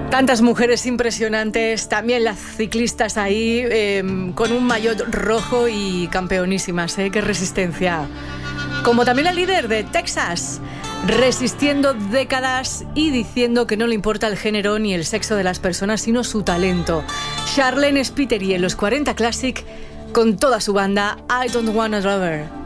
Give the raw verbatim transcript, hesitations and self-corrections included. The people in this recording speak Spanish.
Tantas mujeres impresionantes, también las ciclistas ahí eh, con un maillot rojo y campeonísimas, ¿eh? ¡Qué resistencia! Como también la líder de Texas, resistiendo décadas y diciendo que no le importa el género ni el sexo de las personas, sino su talento. Sharlene Spiteri en los cuarenta Classic con toda su banda I Don't Wanna Rubber.